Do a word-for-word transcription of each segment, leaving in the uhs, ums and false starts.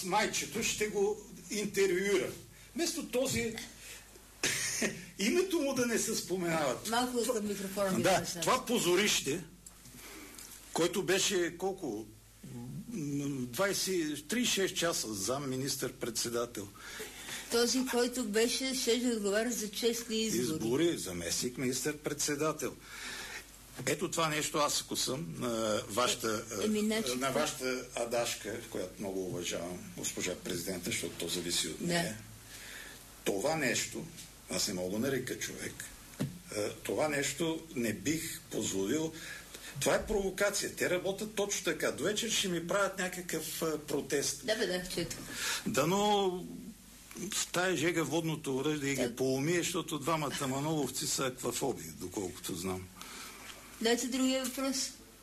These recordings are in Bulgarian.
аз майчето ще го интервюира. Вместо този името му да не се споменават. Малко към микрофона. Да, това позорище, който беше колко? двайсет, трийсет и шест часа зам министър-председател. Този, който беше, ще да отговаря за честни избори. Избори, заместник министър-председател. Ето това нещо, аз ако съм на вашата, Еми, значи, на вашата адашка, която много уважавам, госпожа президента, защото то зависи от нея. Да. Това нещо, аз не мога да нарека човек, това нещо не бих позволил. Това е провокация. Те работят точно така. До вечер ще ми правят някакъв протест. Да, бе, да, чето. Дано в тая жега водното оръжие да ги поумие, защото двамата Маноловци са аквафоби, доколкото знам. Дайте другия въпрос.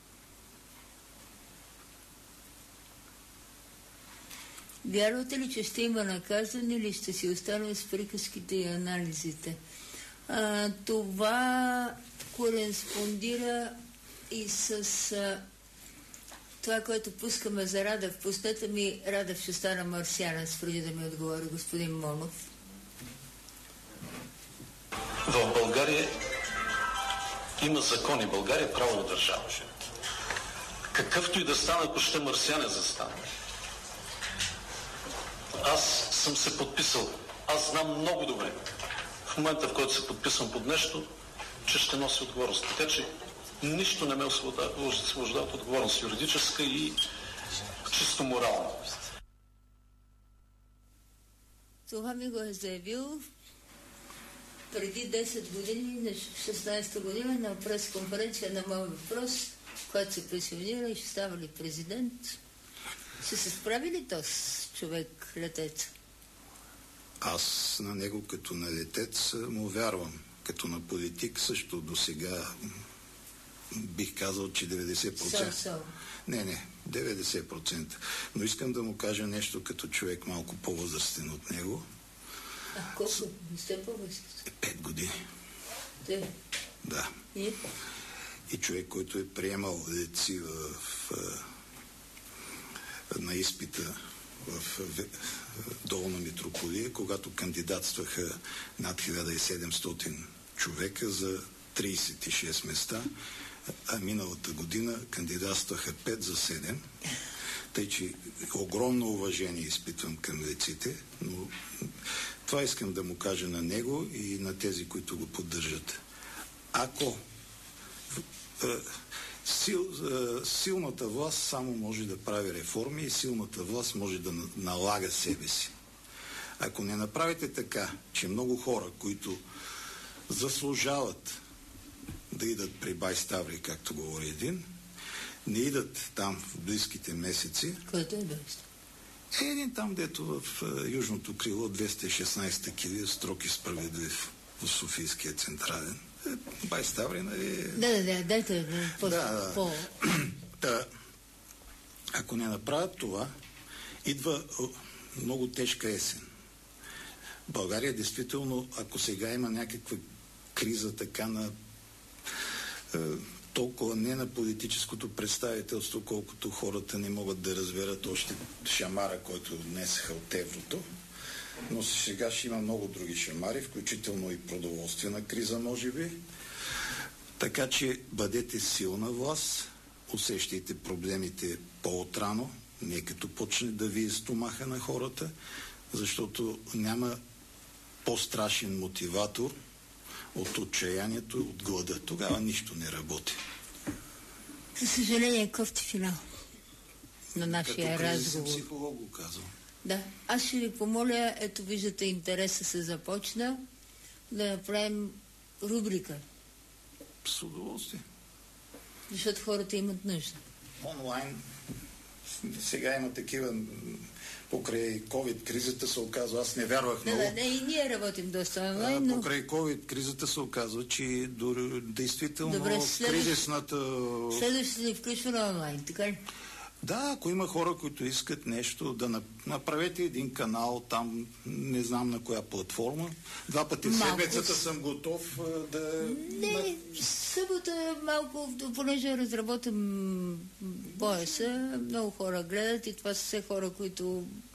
Вярвате ли, че ще има наказване или ще си остане с приказките и анализите? А, това кореспондира и с а, това, което пускаме за Радев. Пуснете ми, Радев ще стана марсианец, преди да ми отговори господин Монов. В България има закони. България е правова държава. Какъвто и да стане, ако ще марсианец да стане. Аз съм се подписал. Аз знам много добре, в момента, в който се подписвам под нещо, че ще носи отговорност. Така че нищо не ме освобождава от отговорност, юридическа и чисто морална. Това ми го е заявил преди десет години, на шестнайсета година, на пресконференция на моят въпрос, когато се пенсионира и ще става ли президент. Ще се справи ли този човек, летец? Аз на него като на летец му вярвам. Като на политик също до сега бих казал, че деветдесет процента. So, so. Не, не, деветдесет процента. Но искам да му кажа нещо като човек малко по-възрастен от него. А колко? Не сте по-възрастен? Пет години. Те? Да. И? И човек, който е приемал деци в, в, на изпита в, в Долна Митрополия, когато кандидатстваха над хиляда и седемстотин човека за трийсет и шест места, а миналата година кандидатстваха пет за седем. Тъй, че огромно уважение изпитвам към деците, но това искам да му кажа на него и на тези, които го поддържат. Ако сил, силната власт само може да прави реформи и силната власт може да налага себе си. Ако не направите така, че много хора, които заслужават да идат при Бай Ставри, както говори един, не идат там в близките месеци. Който е Бай? Е един там, дето в uh, южното крило, двеста и шестнайсета килия, строг и справедлив в Софийския централен. Е, Бай Ставри, нали... Да, да, да, дайте да, по... Да, по... да. Ако не направят това, идва много тежка есен. България действително, ако сега има някаква криза така на е, толкова не на политическото представителство, колкото хората не могат да разберат още шамара, който днесаха от еврото, но сега ще има много други шамари, включително и продоволствена криза, може би. Така че бъдете силна власт, усещайте проблемите по-отрано, не като почне да вие стомаха на хората, защото няма по-страшен мотиватор от отчаянието и от глада. Тогава нищо не работи. За съжаление, кофти финал на нашия като разговор. Като психолог го казвам. Да. Аз ще ви помоля, ето виждате, интереса се започна, да направим рубрика. С удоволствие. Защото хората имат нужда. Онлайн. Сега има такива... Покрай COVID-кризата се оказва, аз не вярвах много. Да, да, и ние работим доста онлайн, но... Покрай COVID-кризата се оказва, че дори, действително Добре, следващ... кризисната... Следващото ни включва на онлайн, така ли? Да, ако има хора, които искат нещо, да направете един канал там, не знам на коя платформа. Два пъти в седмицата съм готов да... Не, събота малко, понеже разработам пояса, много хора гледат и това са все хора, които